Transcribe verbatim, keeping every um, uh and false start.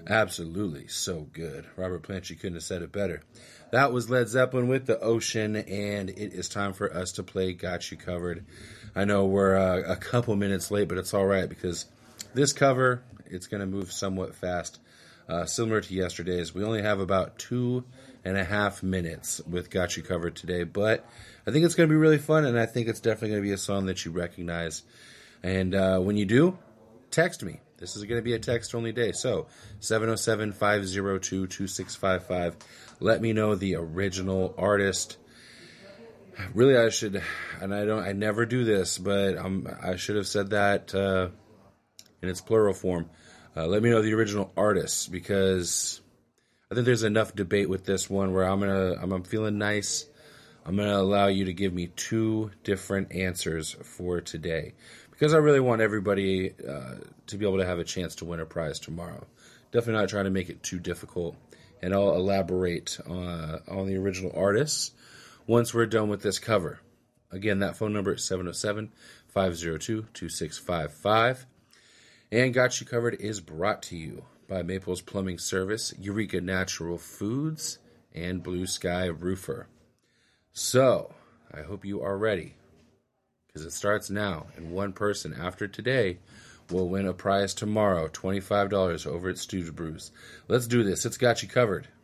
Absolutely. So good. Robert Plant, you couldn't have said it better. That was Led Zeppelin with The Ocean, and it is time for us to play Got You Covered. I know we're uh, a couple minutes late, but it's all right because this cover, it's going to move somewhat fast. Uh, similar to yesterday's, we only have about two and a half minutes with Got You Covered today, but I think it's going to be really fun, and I think it's definitely going to be a song that you recognize. And uh, when you do, text me. This is going to be a text-only day, so seven oh seven, five oh two, two six five five. Let me know the original artist. Really, I should, and I don't, I never do this, but I'm, I should have said that uh, in its plural form. Uh, let me know the original artists, because I think there's enough debate with this one where I'm gonna, I'm, I'm feeling nice. I'm gonna allow you to give me two different answers for today, because I really want everybody uh, to be able to have a chance to win a prize tomorrow. Definitely not trying to make it too difficult, and I'll elaborate uh, on the original artists once we're done with this cover. Again, that phone number is seven oh seven, five oh two, two six five five. And Got You Covered is brought to you by Maples Plumbing Service, Eureka Natural Foods, and Blue Sky Roofer. So, I hope you are ready, because it starts now, and one person after today will win a prize tomorrow, twenty-five dollars over at Stooge Brews. Let's do this. It's Got You Covered.